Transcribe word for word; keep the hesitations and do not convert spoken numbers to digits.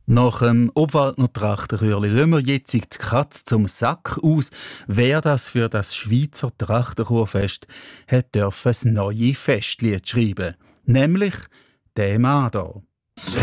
Nach dem Obwaldner Trachtenchörli lassen wir jetzt die Katze zum Sack aus. Wer das für das Schweizer Trachtenchorfest hat dürfen das neue Festlied schreiben. Nämlich der Mann hier.